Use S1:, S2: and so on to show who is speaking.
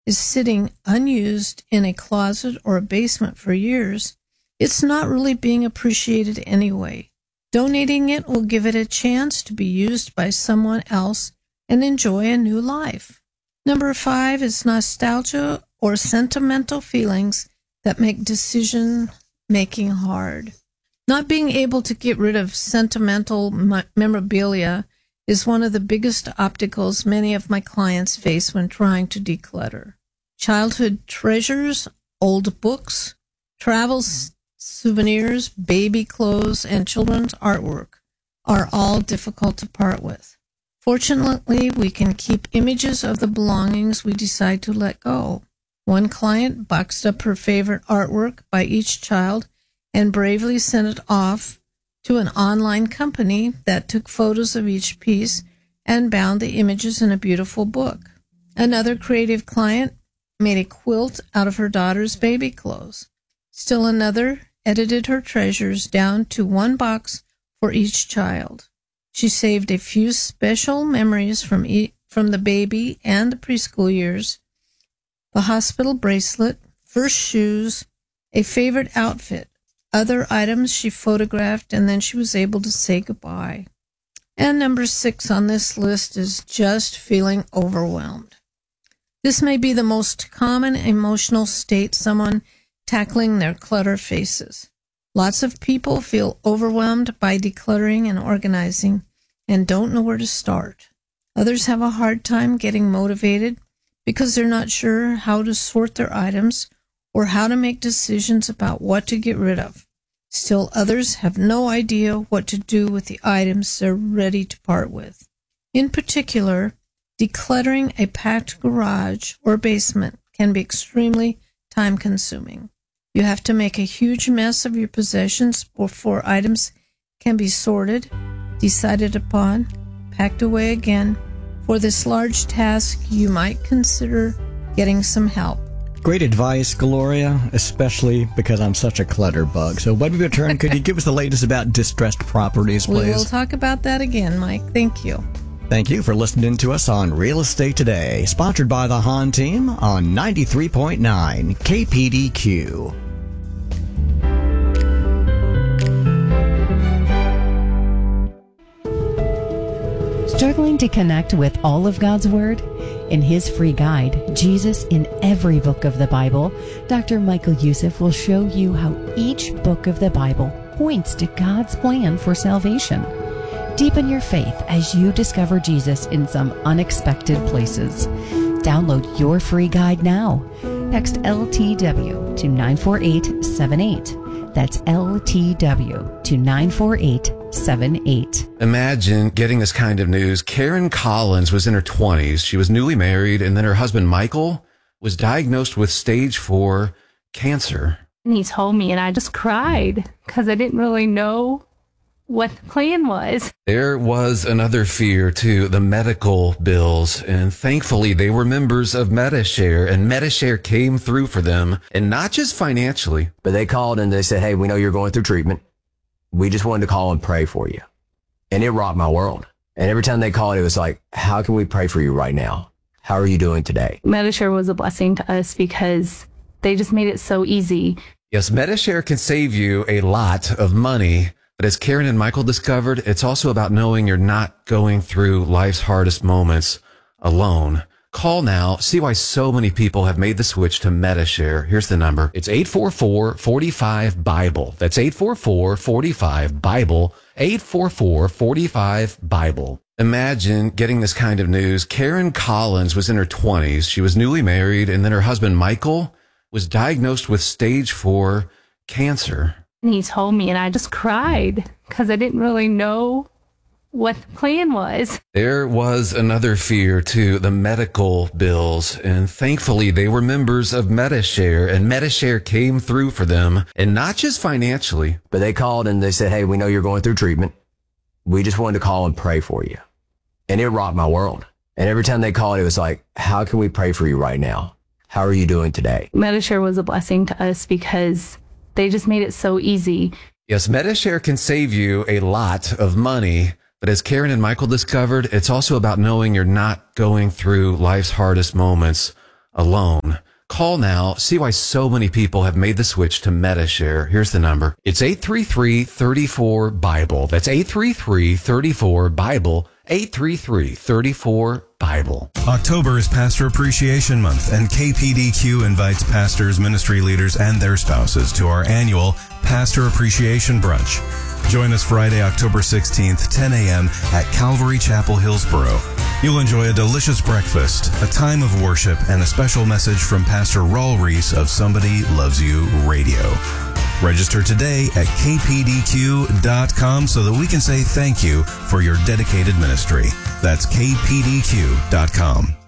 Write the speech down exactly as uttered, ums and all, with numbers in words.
S1: is sitting unused in a closet or a basement for years, it's not really being appreciated anyway. Donating it will give it a chance to be used by someone else and enjoy a new life. Number five is nostalgia or sentimental feelings that make decision-making hard. Not being able to get rid of sentimental memorabilia is one of the biggest obstacles many of my clients face when trying to declutter. Childhood treasures, old books, travel souvenirs, baby clothes, and children's artwork are all difficult to part with. Fortunately, we can keep images of the belongings we decide to let go. One client boxed up her favorite artwork by each child and bravely sent it off to an online company that took photos of each piece and bound the images in a beautiful book. Another creative client made a quilt out of her daughter's baby clothes. Still another edited her treasures down to one box for each child. She saved a few special memories from e- from the baby and the preschool years, the hospital bracelet, first shoes, a favorite outfit, other items she photographed, and then she was able to say goodbye. And number six on this list is just feeling overwhelmed. This may be the most common emotional state someone tackling their clutter faces. Lots of people feel overwhelmed by decluttering and organizing and don't know where to start. Others have a hard time getting motivated because they're not sure how to sort their items or how to make decisions about what to get rid of. Still others have no idea what to do with the items they're ready to part with. In particular, decluttering a packed garage or basement can be extremely time-consuming. You have to make a huge mess of your possessions before items can be sorted, decided upon, packed away again. For this large task, you might consider getting some help.
S2: Great advice, Gloria, especially because I'm such a clutter bug. So when we return, could you give us the latest about distressed properties, please?
S1: We will talk about that again, Mike. Thank you.
S2: Thank you for listening to us on Real Estate Today, sponsored by the Hahn Team on ninety-three point nine K P D Q.
S3: Struggling to connect with all of God's Word? In his free guide, Jesus in Every Book of the Bible, Doctor Michael Youssef will show you how each book of the Bible points to God's plan for salvation. Deepen your faith as you discover Jesus in some unexpected places. Download your free guide now. Text L T W to nine four eight seven eight. That's L T W to nine four eight seven eight.
S4: Imagine getting this kind of news. Karen Collins was in her twenties. She was newly married, and then her husband, Michael, was diagnosed with stage four cancer.
S5: And he told me, and I just cried because I didn't really know what the plan was.
S4: There was another fear, too, the medical bills. And thankfully, they were members of Medi-Share, and Medi-Share came through for them, and not just financially.
S6: But they called and they said, hey, we know you're going through treatment. We just wanted to call and pray for you. And it rocked my world. And every time they called, it was like, how can we pray for you right now? How are you doing today?
S5: Medi-Share was a blessing to us because they just made it so easy.
S4: Yes, Medi-Share can save you a lot of money. But as Karen and Michael discovered, it's also about knowing you're not going through life's hardest moments alone. Call now. See why so many people have made the switch to Medi-Share. Here's the number. It's eight four four, four five, BIBLE. That's eight four four, four five, BIBLE. eight four four, four five, BIBLE. Imagine getting this kind of news. Karen Collins was in her twenties. She was newly married, and then her husband, Michael, was diagnosed with stage four cancer.
S5: And he told me, and I just cried because I didn't really know what the plan was.
S4: There was another fear, too, the medical bills. And thankfully, they were members of Medi-Share, and Medi-Share came through for them, and not just financially.
S6: But they called and they said, hey, we know you're going through treatment. We just wanted to call and pray for you. And it rocked my world. And every time they called, it was like, how can we pray for you right now? How are you doing today?
S5: Medi-Share was a blessing to us because they just made it so easy.
S4: Yes, Medi-Share can save you a lot of money. But as Karen and Michael discovered, it's also about knowing you're not going through life's hardest moments alone. Call now. See why so many people have made the switch to MetaShare. Here's the number. It's eight three three, three four, BIBLE. That's eight three three, three four, BIBLE. eight three three, three four, BIBLE.
S7: October is Pastor Appreciation Month, and K P D Q invites pastors, ministry leaders, and their spouses to our annual Pastor Appreciation Brunch. Join us Friday, October sixteenth, ten a.m. at Calvary Chapel, Hillsboro. You'll enjoy a delicious breakfast, a time of worship, and a special message from Pastor Raul Reese of Somebody Loves You Radio. Register today at k p d q dot com so that we can say thank you for your dedicated ministry. That's k p d q dot com.